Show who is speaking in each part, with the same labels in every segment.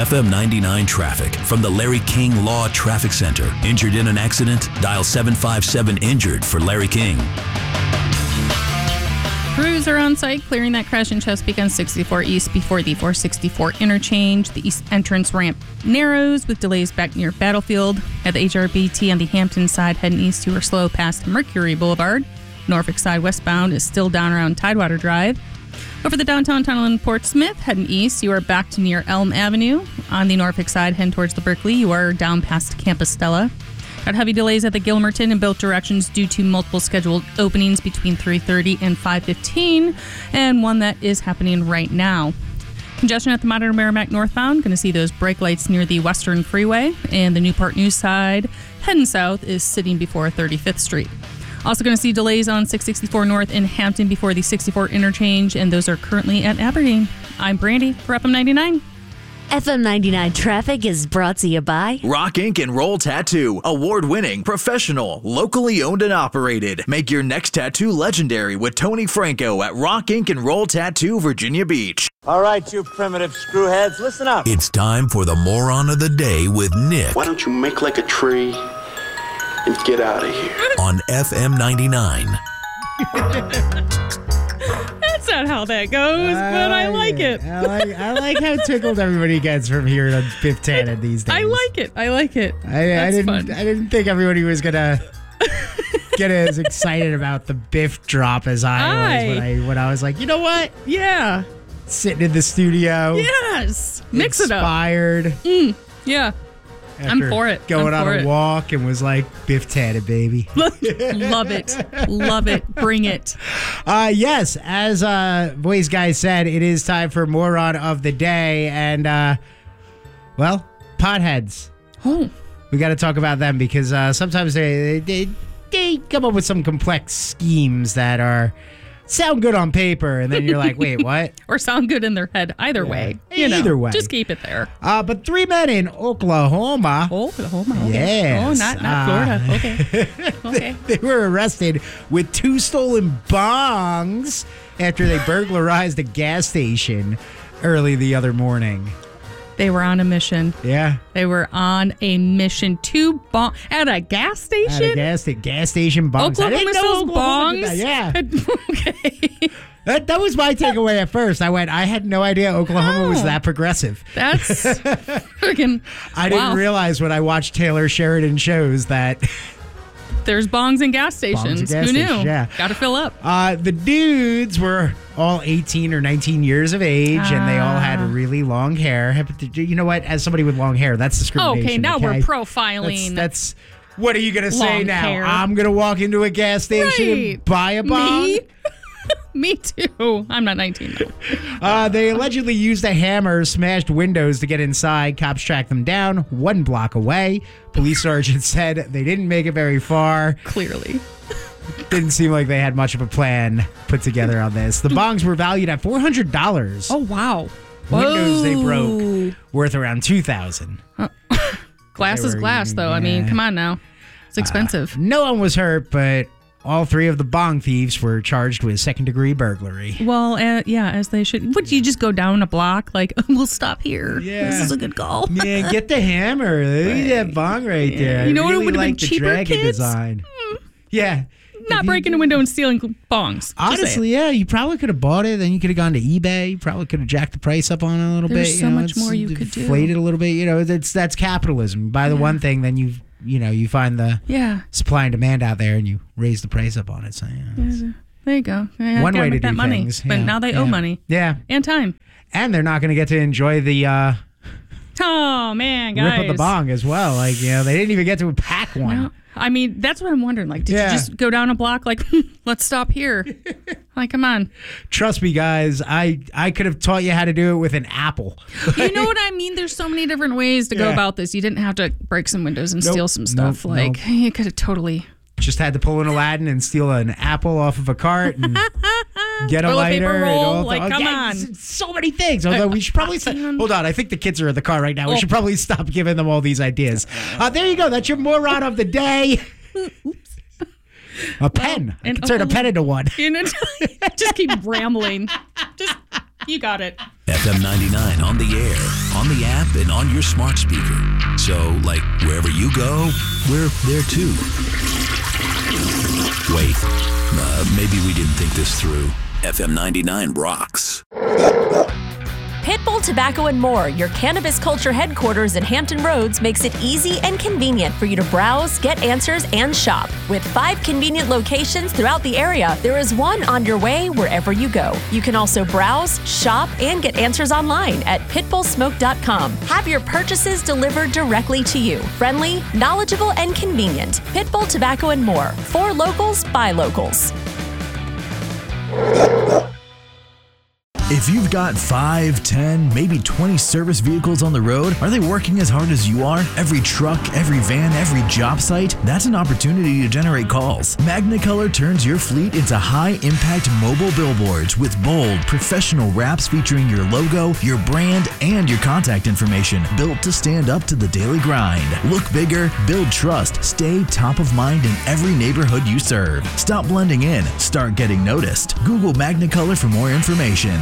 Speaker 1: FM 99 traffic from the Larry King Law Traffic Center. Injured in an accident? Dial 757-INJURED for Larry King.
Speaker 2: Crews are on site clearing that crash in Chesapeake on 64 East before the 464 interchange. The east entrance ramp narrows with delays back near Battlefield. At the HRBT on the Hampton side, heading east, you are slow past Mercury Boulevard. Norfolk side westbound is still down around Tidewater Drive. Over the downtown tunnel in Portsmouth, heading east, you are back to near Elm Avenue. On the Norfolk side, heading towards the Berkeley, you are down past Campus Stella. Got heavy delays at the Gilmerton in both directions due to multiple scheduled openings between 3:30 and 5:15, and one that is happening right now. Congestion at the Modern Merrimack northbound. Going to see those brake lights near the Western Freeway, and the Newport News side heading south is sitting before 35th Street. Also going to see delays on 664 North in Hampton before the 64 interchange, and those are currently at Aberdeen. I'm Brandy for FM 99.
Speaker 3: FM 99 traffic is brought to you by
Speaker 4: Rock Ink and Roll Tattoo. Award-winning, professional, locally owned and operated. Make your next tattoo legendary with Tony Franco at Rock Ink and Roll Tattoo, Virginia Beach.
Speaker 5: All right, you primitive screwheads, listen up.
Speaker 1: It's time for the Moron of the Day with Nick.
Speaker 6: Why don't you make like a tree and get out of here?
Speaker 1: On FM 99.
Speaker 2: That's not how that goes, but I like it.
Speaker 7: I like how tickled everybody gets from hearing on Biff Tannen these days.
Speaker 2: I like it.
Speaker 7: I didn't think everybody was gonna get as excited about the Biff drop as I was when I was like, you know what?
Speaker 2: Yeah.
Speaker 7: Sitting in the studio.
Speaker 2: Yes. Mix it up.
Speaker 7: Inspired.
Speaker 2: Yeah. I'm for it.
Speaker 7: Going on a walk and was like, Biff Tannen, baby.
Speaker 2: Love it. Bring it.
Speaker 7: Yes, as Voice Guy said, it is time for Moron of the Day. And, well, potheads.
Speaker 2: Oh.
Speaker 7: We got to talk about them because sometimes they come up with some complex schemes that sound good on paper, and then you're like, wait, what?
Speaker 2: Or sound good in their head. Either way.
Speaker 7: Either way.
Speaker 2: Just keep it there.
Speaker 7: But 3 men in Oklahoma.
Speaker 2: Oklahoma. Okay.
Speaker 7: Yes.
Speaker 2: Oh, not Florida. Okay.
Speaker 7: They were arrested with 2 stolen bongs after they burglarized a gas station early the other morning.
Speaker 2: They were on a mission.
Speaker 7: Yeah.
Speaker 2: They were on a mission. 2 bongs at a gas station?
Speaker 7: At a gas station bongs.
Speaker 2: Oklahoma sells bongs?
Speaker 7: Yeah.
Speaker 2: Okay.
Speaker 7: That was my takeaway at first. I had no idea Oklahoma was that progressive.
Speaker 2: That's freaking
Speaker 7: I didn't realize when I watched Taylor Sheridan shows that
Speaker 2: there's bongs in gas stations. Who knew?
Speaker 7: Yeah.
Speaker 2: Got to fill up.
Speaker 7: The dudes were all 18 or 19 years of age, and they all had really long hair. You know what? As somebody with long hair, that's discrimination.
Speaker 2: Okay, now we're profiling.
Speaker 7: That's what are you going to say
Speaker 2: long
Speaker 7: now?
Speaker 2: hair.
Speaker 7: I'm going to walk into a gas station and buy a bong?
Speaker 2: Me? Me too. I'm not 19, though.
Speaker 7: They allegedly used a hammer, smashed windows to get inside. Cops tracked them down 1 block away. Police sergeant said they didn't make it very far.
Speaker 2: Clearly.
Speaker 7: Didn't seem like they had much of a plan put together on this. The bongs were valued at $400.
Speaker 2: Oh, wow.
Speaker 7: Windows they broke worth around $2,000.
Speaker 2: Glass is glass, though.
Speaker 7: Yeah.
Speaker 2: I mean, come on now. It's expensive.
Speaker 7: No one was hurt, but all 3 of the bong thieves were charged with second-degree burglary.
Speaker 2: Well, yeah, as they should. Would you just go down a block? Like, we'll stop here.
Speaker 7: Yeah.
Speaker 2: This is a good call.
Speaker 7: Yeah, get the hammer. Look at that bong right there.
Speaker 2: You know what?
Speaker 7: I
Speaker 2: It
Speaker 7: really
Speaker 2: would have been
Speaker 7: like the
Speaker 2: cheaper,
Speaker 7: dragon
Speaker 2: kids.
Speaker 7: design. Yeah.
Speaker 2: Not breaking a window and stealing bongs.
Speaker 7: Honestly, yeah, you probably could have bought it. Then you could have gone to eBay. You probably could have jacked the price up on it a little bit.
Speaker 2: There's so much more you could do.
Speaker 7: Inflate it a little bit. You know, that's capitalism. You buy the one thing, then you find the supply and demand out there, and you raise the price up on it. So
Speaker 2: there you go. Yeah,
Speaker 7: one way to do
Speaker 2: that money.
Speaker 7: things.
Speaker 2: But now they owe money.
Speaker 7: Yeah,
Speaker 2: and time.
Speaker 7: And they're not going to get to enjoy the
Speaker 2: oh man, guys,
Speaker 7: rip of the bong as well. Like they didn't even get to pack one.
Speaker 2: No. I mean, that's what I'm wondering. Like, did you just go down a block? Like, let's stop here. Like, come on.
Speaker 7: Trust me, guys. I could have taught you how to do it with an apple.
Speaker 2: You know what I mean? There's so many different ways to go about this. You didn't have to break some windows and steal some stuff. You could have totally
Speaker 7: just had to pull an Aladdin and steal an apple off of a cart and get a lighter.
Speaker 2: Paper roll.
Speaker 7: And
Speaker 2: like, come on.
Speaker 7: So many things. Although we should probably hold on. I think the kids are in the car right now. We should probably stop giving them all these ideas. There you go. That's your moron of the day.
Speaker 2: Oops.
Speaker 7: A pen. I can turn a pen into one.
Speaker 2: Just keep rambling. Just You got it.
Speaker 1: FM 99 on the air, on the app, and on your smart speaker. So, like, wherever you go, we're there too. Wait, maybe we didn't think this through. FM 99 rocks.
Speaker 8: Pitbull Tobacco and More, your cannabis culture headquarters in Hampton Roads, makes it easy and convenient for you to browse, get answers, and shop. With 5 convenient locations throughout the area, there is one on your way wherever you go. You can also browse, shop, and get answers online at pitbullsmoke.com. Have your purchases delivered directly to you. Friendly, knowledgeable, and convenient. Pitbull Tobacco and More. For locals, by locals.
Speaker 4: If you've got 5, 10, maybe 20 service vehicles on the road, are they working as hard as you are? Every truck, every van, every job site? That's an opportunity to generate calls. Magnicolor turns your fleet into high-impact mobile billboards with bold, professional wraps featuring your logo, your brand, and your contact information, built to stand up to the daily grind. Look bigger, build trust, stay top of mind in every neighborhood you serve. Stop blending in, start getting noticed. Google Magnicolor for more information.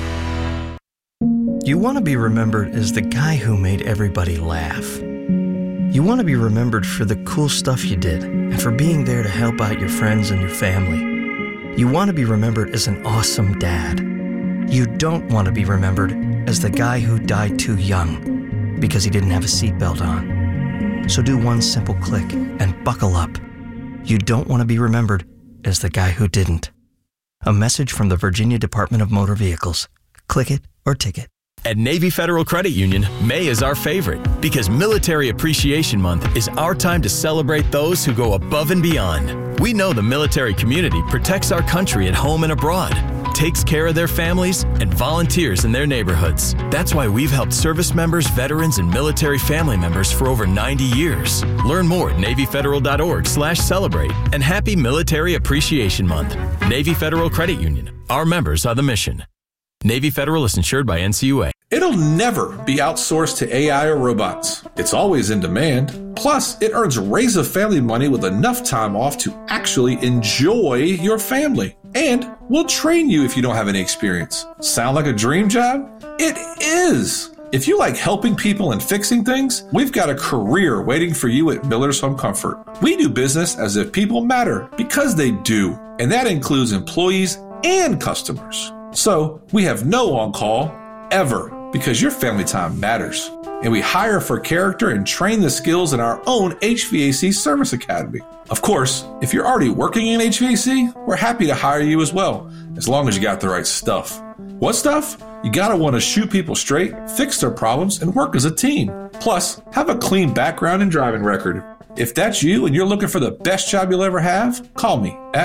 Speaker 9: You want to be remembered as the guy who made everybody laugh. You want to be remembered for the cool stuff you did and for being there to help out your friends and your family. You want to be remembered as an awesome dad. You don't want to be remembered as the guy who died too young because he didn't have a seatbelt on. So do one simple click and buckle up. You don't want to be remembered as the guy who didn't. A message from the Virginia Department of Motor Vehicles. Click it or ticket.
Speaker 10: At Navy Federal Credit Union, May is our favorite because Military Appreciation Month is our time to celebrate those who go above and beyond. We know the military community protects our country at home and abroad, takes care of their families, and volunteers in their neighborhoods. That's why we've helped service members, veterans, and military family members for over 90 years. Learn more at NavyFederal.org/celebrate. And happy Military Appreciation Month. Navy Federal Credit Union. Our members are the mission. Navy Federal is insured by NCUA.
Speaker 11: It'll never be outsourced to AI or robots. It's always in demand. Plus, it earns raise a family money with enough time off to actually enjoy your family. And we'll train you if you don't have any experience. Sound like a dream job? It is! If you like helping people and fixing things, we've got a career waiting for you at Miller's Home Comfort. We do business as if people matter, because they do. And that includes employees and customers. So, we have no on-call, ever, because your family time matters. And we hire for character and train the skills in our own HVAC Service Academy. Of course, if you're already working in HVAC, we're happy to hire you as well, as long as you got the right stuff. What stuff? You gotta want to shoot people straight, fix their problems, and work as a team. Plus, have a clean background and driving record. If that's you and you're looking for the best job you'll ever have, call me at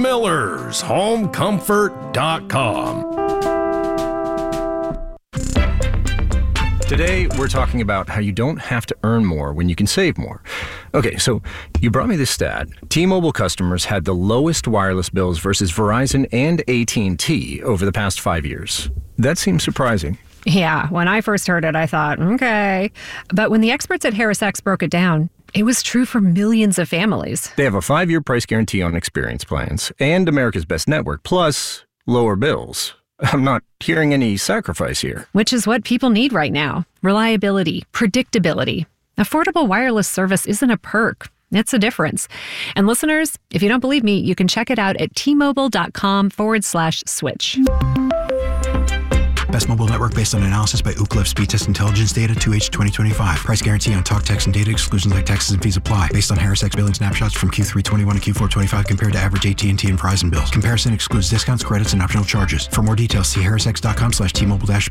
Speaker 12: millershomecomfort.com. Today, we're talking about how you don't have to earn more when you can save more. Okay, so you brought me this stat. T-Mobile customers had the lowest wireless bills versus Verizon and AT&T over the past 5 years. That seems surprising.
Speaker 13: Yeah, when I first heard it, I thought, okay. But when the experts at HarrisX broke it down, it was true for millions of families.
Speaker 12: They have a 5-year price guarantee on experience plans and America's Best Network, plus lower bills. I'm not hearing any sacrifice here.
Speaker 13: Which is what people need right now. Reliability, predictability. Affordable wireless service isn't a perk. It's a difference. And listeners, if you don't believe me, you can check it out at T-Mobile.com/switch.
Speaker 14: Best mobile network based on analysis by Ookla Speed Test Intelligence data 2H 2025. Price guarantee on talk, text, and data. Exclusions like taxes and fees apply. Based on HarrisX billing snapshots from Q3 21 to Q4 25 compared to average AT&T and Verizon bills. Comparison excludes discounts, credits, and optional charges. For more details, see harrisx.com/T-Mobile